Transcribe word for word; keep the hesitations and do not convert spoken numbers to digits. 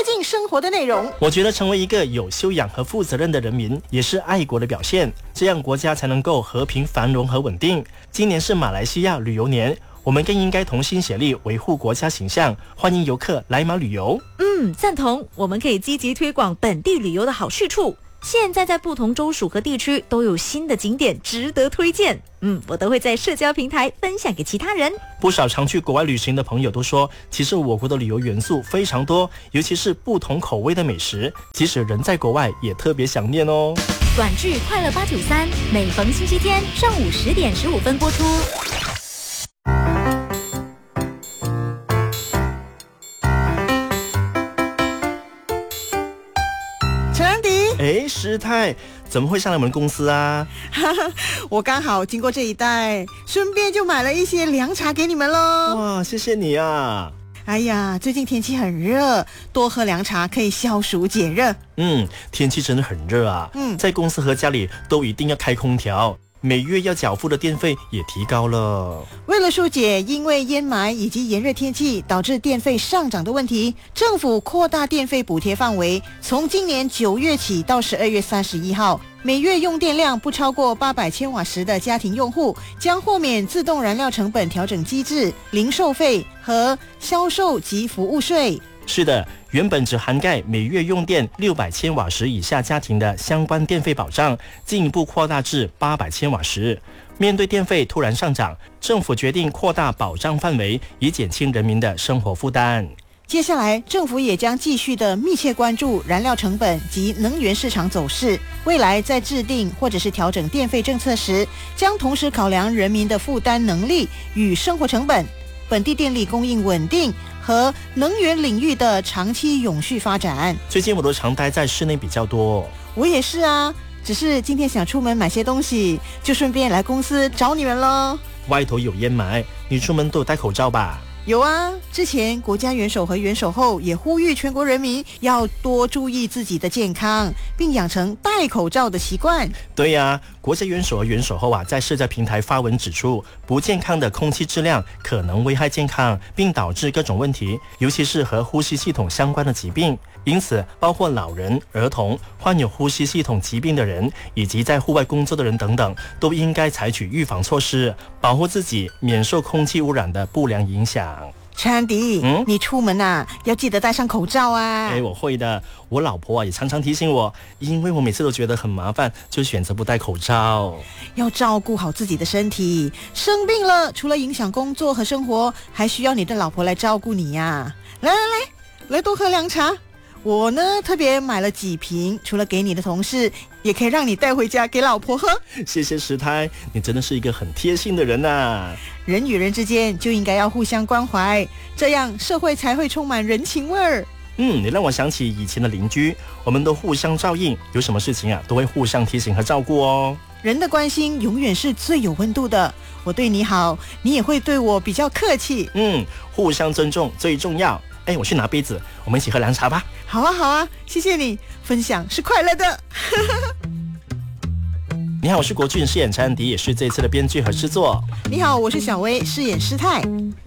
近生活的内容。 我觉得成为一个有修养和负责任的人民，也是爱国的表现，这样国家才能够和平繁荣和稳定。今年是马来西亚旅游年，我们更应该同心协力维护国家形象，欢迎游客来马旅游。 嗯，赞同。我们可以积极推广本地旅游的好去处。现在在不同州属和地区都有新的景点值得推荐，嗯，我都会在社交平台分享给其他人。 不少常去国外旅行的朋友都说，其实我国的旅游元素非常多，尤其是不同口味的美食，即使人在国外也特别想念哦。 短剧快乐八九三，每逢星期天上午十点十五分播出。 哎，师太，怎么会上来我们公司啊？ 我刚好经过这一带，顺便就买了一些凉茶给你们咯。 哇，谢谢你啊！ 哎呀，最近天气很热，多喝凉茶可以消暑解热。 嗯，天气真的很热啊。嗯，在公司和家里都一定要开空调。每月要缴付的电费也提高了。 为了疏解因为烟霾以及炎热天气导致电费上涨的问题，政府扩大电费补贴范围，从今年九月起到十二月三十一号，每月用电量不超过八百千瓦时的家庭用户将豁免自动燃料成本调整机制、零售费和销售及服务税。 是的，原本只涵盖每月用电六百千瓦时以下家庭的相关电费保障，进一步扩大至八百千瓦时。面对电费突然上涨，政府决定扩大保障范围，以减轻人民的生活负担。 接下来，政府也将继续的密切关注燃料成本及能源市场走势，未来在制定或者是调整电费政策时，将同时考量人民的负担能力与生活成本、本地电力供应稳定和能源领域的长期永续发展。 最近我都常待在室内比较多。 我也是啊，只是今天想出门买些东西，就顺便来公司找你们咯。 外头有烟霾，你出门都有戴口罩吧？ 有啊，之前国家元首和元首后也呼吁全国人民要多注意自己的健康，并养成戴口罩的习惯。 对呀、啊，国家元首和元首后啊，在社交平台发文指出，不健康的空气质量可能危害健康，并导致各种问题，尤其是和呼吸系统相关的疾病。因此，包括老人、儿童、患有呼吸系统疾病的人，以及在户外工作的人等等，都应该采取预防措施，保护自己免受空气污染的不良影响。 陈安迪，嗯，你出门啊要记得戴上口罩啊。 哎，我会的。我老婆啊也常常提醒我，因为我每次都觉得很麻烦，就选择不戴口罩。 要照顾好自己的身体，生病了除了影响工作和生活，还需要你的老婆来照顾你呀。来来来，来多喝凉茶。我呢特别买了几瓶，除了给你的同事，也可以让你带回家给老婆喝。 谢谢石太，你真的是一个很贴心的人啊。 人与人之间就应该要互相关怀，这样社会才会充满人情味儿。 嗯，你让我想起以前的邻居，我们都互相照应，有什么事情啊都会互相提醒和照顾哦。 人的关心永远是最有温度的，我对你好，你也会对我比较客气。 嗯，互相尊重最重要。哎，我去拿杯子，我们一起喝凉茶吧。 好啊好啊，谢谢你，分享是快乐的。 你好，我是国俊，饰演陈安迪，也是这次的编剧和制作。 你好，我是小薇，饰演师太。